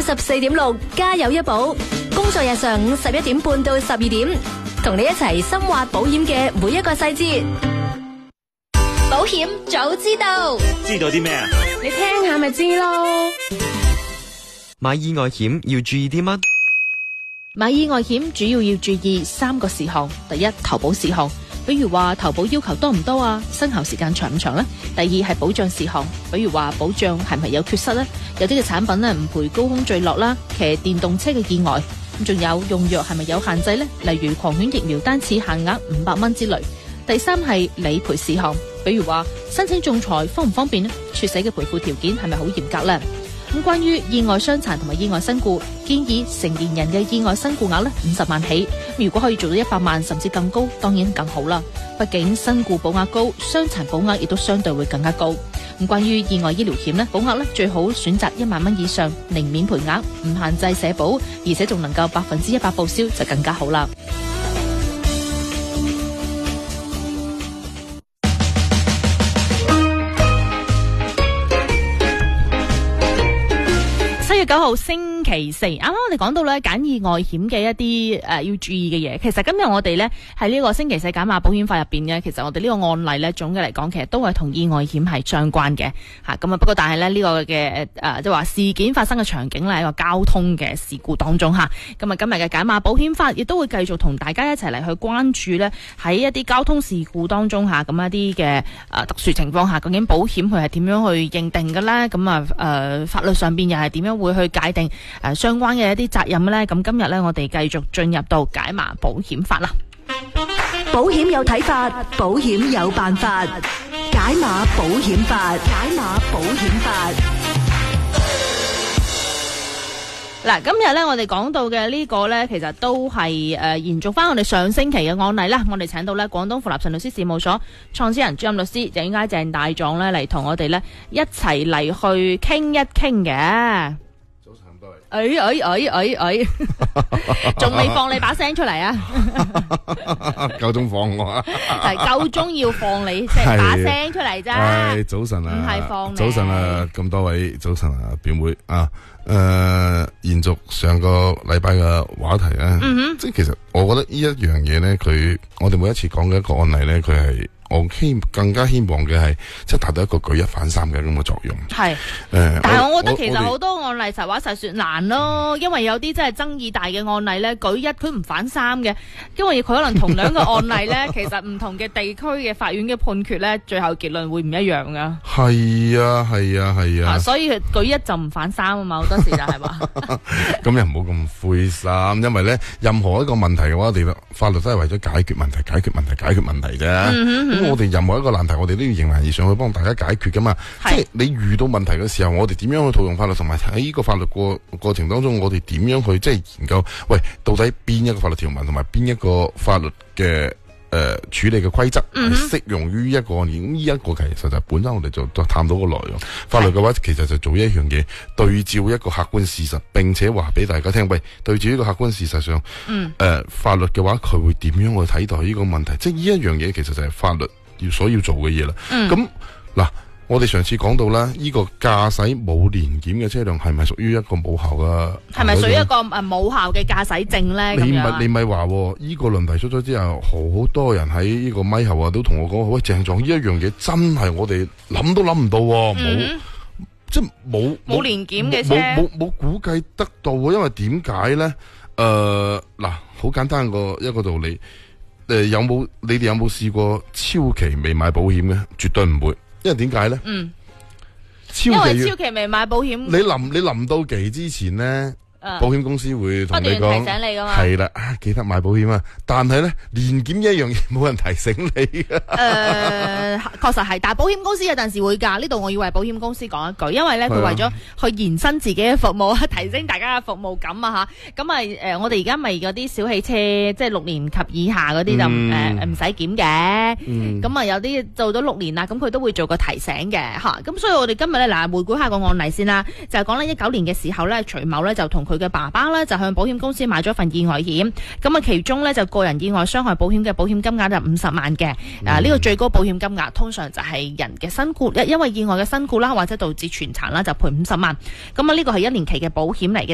94.6加油一保，工作日上午11點半到12點，同你一齊深挖保險嘅每一個細節。保險早知道， 知道啲咩啊？ 你聽下咪知咯。 買意外險要注意啲乜？ 買意外險主要要注意3個事項。第一，投保事項，比如話投保要求多唔多啊，生效時間長唔長呢？第二係保障事項，比如話保障係咪有缺失呢？有啲嘅產品呢唔賠高空墜落啦，騎電動車嘅意外，咁仲有用藥係咪有限制呢？例如狂犬疫苗單次限額500蚊之類。第三係理賠事項，比如話申請仲裁方唔方便呢？猝死嘅賠付條件係咪好嚴格呢？咁關於意外傷殘同埋意外身故，建議成年人嘅意外身故額呢50萬起，如果可以做到100萬甚至更高，當然更好啦。畢竟身故保額高，傷殘保額亦都相對會更加高。咁關於意外醫療險呢，保額呢最好選擇1萬蚊以上，零免賠額，唔限制社保，而且仲能夠100%報銷就更加好啦。7月9號星期四，啱啱我哋講到咧揀意外險嘅一啲要注意嘅嘢。其實今日我哋咧喺呢個星期四減碼保險法入邊嘅，其實我哋呢個案例咧總嘅嚟講，其實都係同意外險係相關嘅吓。咁不過但係咧呢個嘅即係話事件發生嘅場景咧係一個交通嘅事故當中吓。咁今日嘅減碼保險法亦都會繼續同大家一齊嚟去關注咧喺一啲交通事故當中吓，咁一啲嘅特殊情況下，究竟保險佢係點樣去認定嘅咧？咁法律上邊又係點樣會去界定相關嘅一啲責任咧？咁今日咧我哋繼續進入到解碼保險法啦。 保險有睇法，保險有辦法，解碼保險法，解碼保險法。 嗱，今日咧我哋講到嘅呢個咧，其實都係延續翻我哋上星期嘅案例啦。我哋請到咧廣東富立信律師事務所創始人主任律師鄭大壯咧嚟同我哋咧一齊嚟去傾一傾嘅。仲未放你把聲出嚟啊？ 夠鐘放我啊！ 係夠鐘要放你把聲出嚟啫。 早晨啊， 唔係放你。 早晨啊，咁多位早晨啊，表妹啊，延續上個禮拜嘅話題啊，即係其實我覺得呢一樣嘢咧，我哋每一次講嘅一個案例咧，佢係。我更加希望嘅係，即係達到一個舉一反三嘅咁嘅作用。係， 但係我覺得其實好多案例實話實說難咯，因為有啲真係爭議大嘅案例咧，舉一佢唔反三嘅，因為佢可能同樣嘅案例咧，其實唔同嘅地區嘅法院嘅判決咧，最後結論會唔一樣噶。係啊，所以舉一就唔反三啊嘛，好多時就係話。 咁又唔好咁灰心，因為咧任何一個問題嘅話，我哋法律都係為咗解決問題啫。咁我哋任何一個難題，我哋都要迎難而上去幫大家解決噶嘛。即係你遇到問題嘅時候，我哋點樣去套用法律，同埋喺呢個法律過程當中，我哋點樣去即係研究？喂，到底邊一個法律條文同埋邊一個法律嘅處理嘅規則係適用於一個案件？呢一個其實就本身我哋就探討個內容。法律嘅話，其實就做一樣嘢，對照一個客觀事實，並且話俾大家聽，喂，對照呢個客觀事實上，法律嘅話佢會點樣去睇待呢個問題？即係呢一樣嘢，其實就係法律所要做嘅嘢啦。咁嗱。我哋上次講到啦，呢個駕駛冇年檢嘅車輛係咪屬於一個冇效嘅？係咪屬於一個冇效嘅駕駛證咧？ 你咪話呢個論題出咗之後，好多人喺呢個咪後啊都同我講，喂，鄭狀呢一樣嘢真係我哋諗都諗唔到，冇即係冇年檢嘅車， 冇估計得到，因為點解咧？嗱，好簡單一個道理，你哋有冇試過超期未買保險嘅？絕對唔會。因為點解咧？ 因為超期未買保險， 你臨到期之前咧，保險公司會同你講，不斷提醒你噶嘛。 係啦，記得買保險啊！但係咧，年檢一樣嘢冇人提醒你噶。 確實係，但係保險公司有陣時會㗎。呢度我要為保險公司講一句，因為咧佢為咗去延伸自己嘅服務，提升大家嘅服務感啊嚇。咁我哋而家咪嗰啲小汽車，即係6年及以下嗰啲就唔使檢嘅。咁有啲做咗6年啦，咁佢都會做個提醒嘅嚇。咁所以我哋今日咧回顧下個案例先啦，就係講咧19年嘅時候咧，徐某咧就同佢嘅爸爸咧就向保險公司買咗份意外險。咁其中咧就個人意外傷害保險嘅保險金額就50萬嘅。呢個最高保險金額通常就係人嘅身故，因為意外嘅身故啦，或者導致全殘啦，就賠50萬。咁呢個係1年期嘅保險嚟嘅。